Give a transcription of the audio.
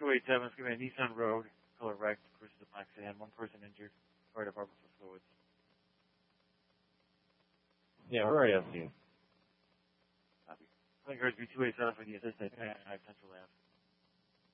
287, it's going to be a Nissan Road, color wrecked versus a black sedan. One person injured. Fire department for fluids. Yeah, we're already on scene. Copy. I think it's 287 for the assistant at Central Ave.